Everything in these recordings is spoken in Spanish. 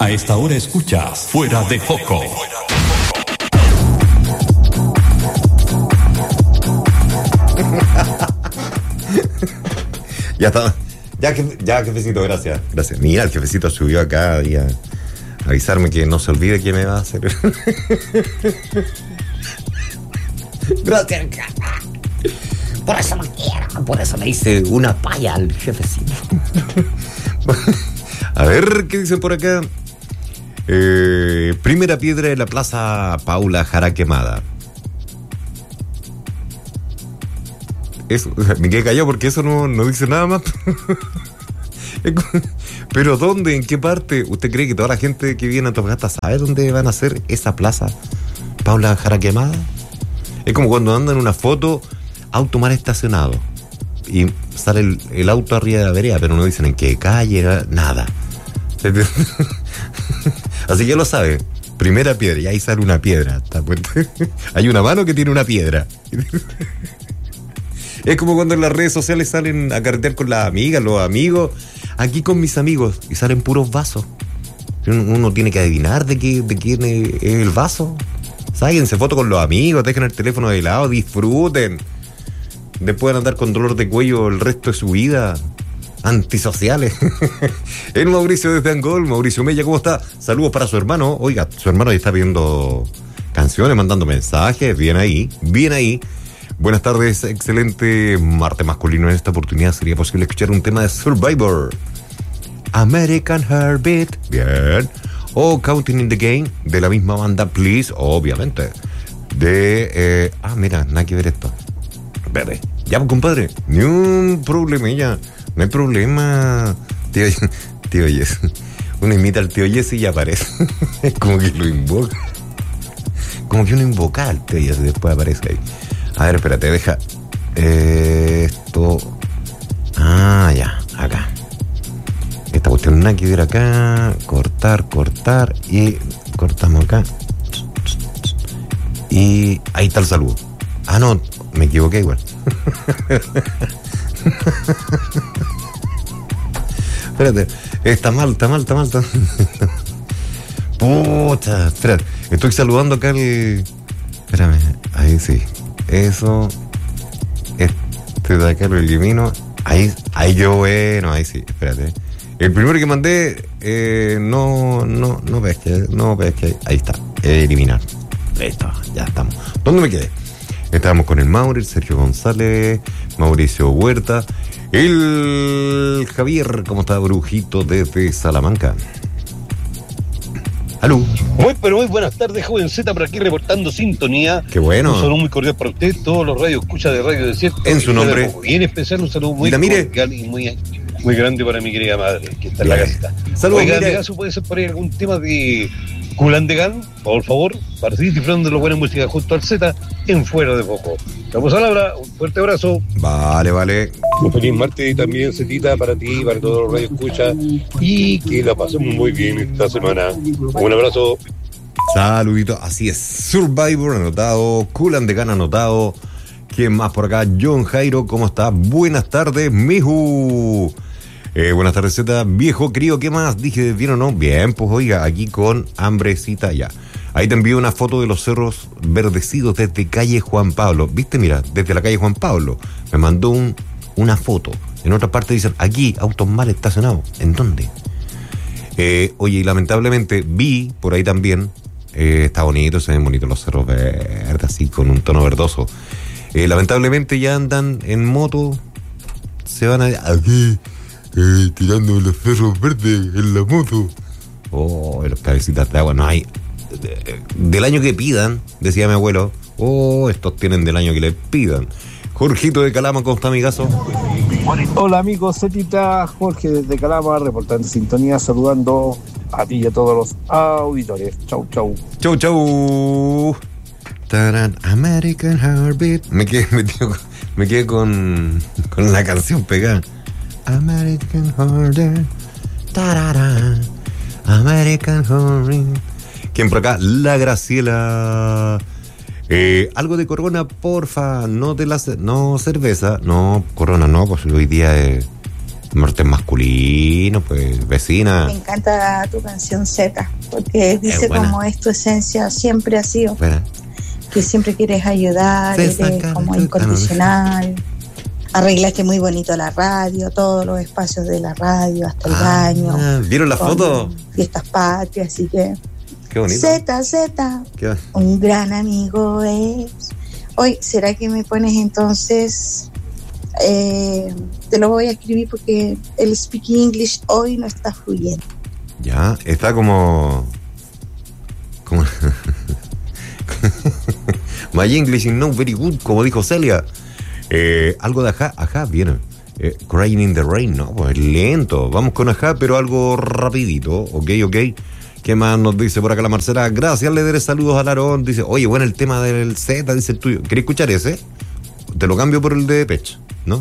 A esta hora escuchas Fuera de Foco. Ya está. Ya, jefecito, gracias. Gracias. Mira, el jefecito subió acá y a avisarme que no se olvide que me va a hacer. Gracias. Por eso no quiero. Por eso le hice una palla al jefecito. A ver, ¿qué dicen por acá? Primera piedra de la Plaza Paula Jara quemada. Eso, me quedé callado porque eso no dice nada más. Pero ¿dónde? ¿En qué parte? ¿Usted cree que toda la gente que viene a Antofagasta sabe dónde van a hacer esa plaza Paula Jara quemada? Es como cuando andan en una foto, auto mal estacionado, y sale el auto arriba de la vereda, pero no dicen en qué calle, nada. Así que ya lo sabe. Primera piedra, y ahí sale una piedra. Hay una mano que tiene una piedra. Es como cuando en las redes sociales salen a carretear con las amigas, los amigos. Aquí con mis amigos, y salen puros vasos. Uno tiene que adivinar de quién es el vaso. Sáquense foto con los amigos, dejen el teléfono de lado, disfruten. Después van a andar con dolor de cuello el resto de su vida. Antisociales. El Mauricio desde Angol. Mauricio Mella, ¿cómo está? Saludos para su hermano. Oiga, su hermano ya está viendo canciones, mandando mensajes. Bien ahí, bien ahí. Buenas tardes, excelente martes masculino. En esta oportunidad sería posible escuchar un tema de Survivor. American Heartbeat, bien. O Counting in the Game, de la misma banda, Please, obviamente. Mira, nada que ver esto. Verde. Ya, pues, compadre, ni un problemilla. No hay problema. Tío Yes. Uno imita al tío Yes y ya aparece. Como que lo invoca. Como que uno invoca al tío Yes y después aparece ahí. A ver, espérate, deja esto. Ya, acá. Esta cuestión nada que ver acá. Cortar y cortamos acá. Y ahí está el saludo. No, me equivoqué igual. Espérate, está mal. Puta, espérate, estoy saludando acá Espérame, ahí sí. Eso. Este de acá lo elimino. Ahí yo, bueno, ahí sí, espérate. El primero que mandé, no pesque. Ahí está, eliminar. Listo, ya estamos. ¿Dónde me quedé? Estábamos con el Mauri, Sergio González, Mauricio Huerta, el Javier, ¿cómo está, Brujito, desde Salamanca? ¡Aló! Muy buenas tardes, joven Z, por aquí reportando sintonía. ¡Qué bueno! Un saludo muy cordial para usted, todos los radios escucha de Radio Desierto. En su nombre. Bien especial, un saludo muy cordial y muy grande para mi querida madre, que está en la casita. Saludos. Oiga, de caso puede ser por ahí algún tema de Culandegan, por favor, para seguir disfrutando de la buena música junto al Z en Fuera de Foco. Vamos a la hora, un fuerte abrazo. Vale. Un feliz martes también, Zetita, para ti, para todos los radios escucha, y que la pasemos muy bien esta semana. Un abrazo. Saludito, así es. Survivor anotado, Culandegan anotado. ¿Quién más por acá? John Jairo, ¿cómo está? Buenas tardes, Miju. Buenas tardes, Z, viejo crío, ¿qué más? Dije, ¿bien o no? Bien, pues oiga, aquí con hambrecita ya. Ahí te envío una foto de los cerros verdecidos desde calle Juan Pablo. ¿Viste? Mira, desde la calle Juan Pablo. Me mandó una foto. En otra parte dicen, aquí, autos mal estacionados. ¿En dónde? Oye, y lamentablemente vi por ahí también, está bonito, se ven bonitos los cerros verdes, así con un tono verdoso. Lamentablemente ya andan en moto, se van aquí, tirando los cerros verdes en la moto. Los cabecitas de agua, no hay. Del año que pidan, decía mi abuelo, estos tienen del año que les pidan. Jorgito de Calama, ¿cómo está, amigazo? Hola amigos, Zetita, Jorge desde Calama, reportando sintonía, saludando a ti y a todos los auditores. Chau. Chau. Taran, American Heartbeat. Me quedé con la canción pegada. American Heartbeat. Tarara, American Heartbeat. ¿Quién por acá? La Graciela. Algo de Corona, porfa. No cerveza. No, Corona no, pues hoy día es Norte masculino, pues, vecina. Me encanta tu canción Z, porque dice como es tu esencia, siempre ha sido. Buena. Que siempre quieres ayudar, eres como incondicional. Arreglaste muy bonito la radio, todos los espacios de la radio, hasta el baño. ¿Vieron la foto? Fiestas patrias, así que... Qué bonito. Z, un gran amigo es. Hoy, ¿será que me pones entonces? Te lo voy a escribir porque el speaking English hoy no está fluyendo. Ya, está como My English is not very good, como dijo Celia. Algo de ajá, viene. Crying in the Rain, no, pues lento. Vamos con ajá, pero algo rapidito. Ok. ¿Qué más nos dice por acá la Marcela? Gracias, le daré saludos al Aarón. Dice, oye, bueno, el tema del Z, dice el tuyo. ¿Querés escuchar ese? Te lo cambio por el de Pech, ¿no?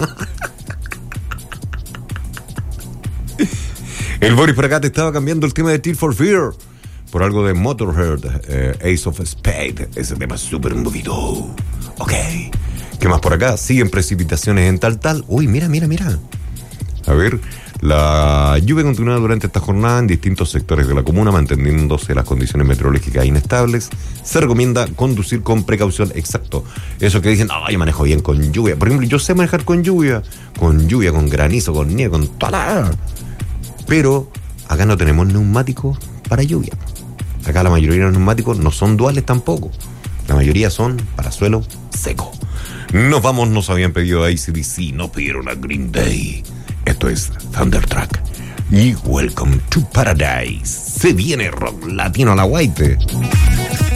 El Boris por acá te estaba cambiando el tema de Tears for Fear por algo de Motorhead, Ace of Spades. Ese tema es súper movido. Ok. ¿Qué más por acá? Siguen precipitaciones en tal. Uy, mira. A ver, la lluvia continúa durante esta jornada en distintos sectores de la comuna, manteniéndose las condiciones meteorológicas inestables. Se recomienda conducir con precaución. Exacto. Eso que dicen, yo manejo bien con lluvia. Por ejemplo, yo sé manejar con lluvia, con granizo, con nieve, con toda. Pero acá no tenemos neumáticos para lluvia. Acá la mayoría de los neumáticos no son duales tampoco. La mayoría son para suelo seco. Nos vamos, nos habían pedido a AC/DC, nos pidieron a Green Day. Esto es Thunderstruck y Welcome to Paradise. Se viene rock latino a la guaite.